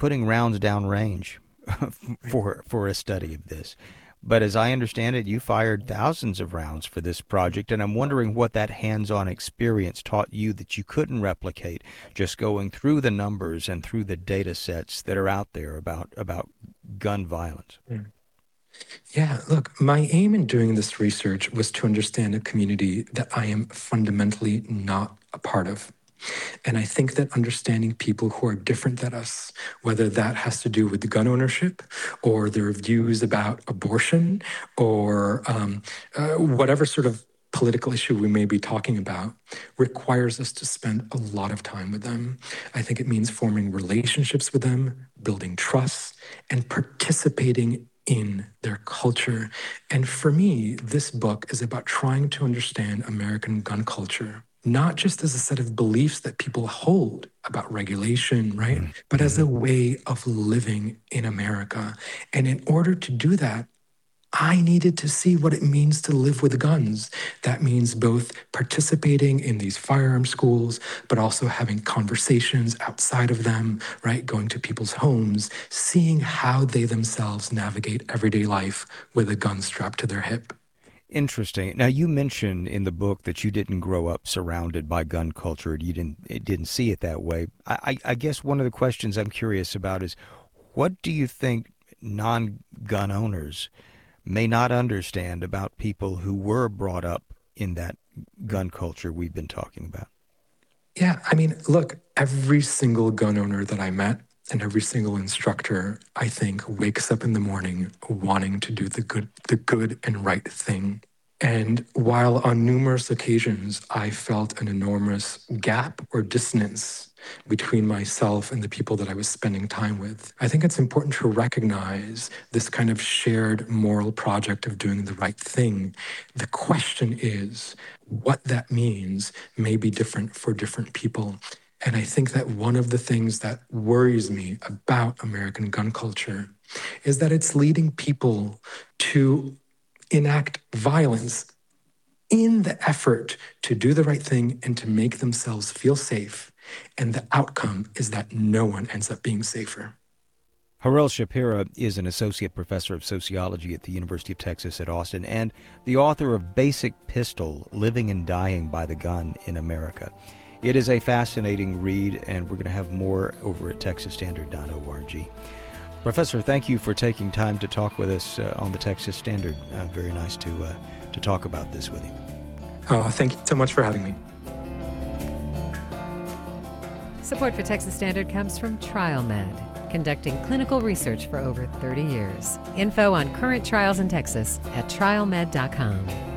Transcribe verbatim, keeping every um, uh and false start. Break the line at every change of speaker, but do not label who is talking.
putting rounds downrange for for a study of this. But as I understand it, you fired thousands of rounds for this project, and I'm wondering what that hands-on experience taught you that you couldn't replicate just going through the numbers and through the data sets that are out there about, about gun violence.
Mm. Yeah, look, my aim in doing this research was to understand a community that I am fundamentally not a part of. And I think that understanding people who are different than us, whether that has to do with gun ownership or their views about abortion or um, uh, whatever sort of political issue we may be talking about, requires us to spend a lot of time with them. I think it means forming relationships with them, building trust, and participating in their culture. And for me, this book is about trying to understand American gun culture, not just as a set of beliefs that people hold about regulation, right? Mm-hmm. But as a way of living in America. And in order to do that, I needed to see what it means to live with guns. That means both participating in these firearm schools, but also having conversations outside of them, right? Going to people's homes, seeing how they themselves navigate everyday life with a gun strapped to their hip.
Interesting. Now, you mentioned in the book that you didn't grow up surrounded by gun culture. You didn't, it didn't see it that way. I, I guess one of the questions I'm curious about is, what do you think non-gun owners may not understand about people who were brought up in that gun culture we've been talking about?
Yeah, I mean, look, every single gun owner that I met and every single instructor, I think, wakes up in the morning wanting to do the good, the good and right thing. And while on numerous occasions I felt an enormous gap or dissonance between myself and the people that I was spending time with, I think it's important to recognize this kind of shared moral project of doing the right thing. The question is, what that means may be different for different people. And I think that one of the things that worries me about American gun culture is that it's leading people to enact violence in the effort to do the right thing and to make themselves feel safe. And the outcome is that no one ends up being safer.
Harel Shapira is an associate professor of sociology at the University of Texas at Austin and the author of Basic Pistol, Living and Dying by the Gun in America. It is a fascinating read, and we're going to have more over at texas standard dot org. Professor, thank you for taking time to talk with us uh, on the Texas Standard. Uh, very nice to uh, to talk about this with you.
Oh, thank you so much for having me.
Support for Texas Standard comes from TrialMed, conducting clinical research for over thirty years. Info on current trials in Texas at trial med dot com.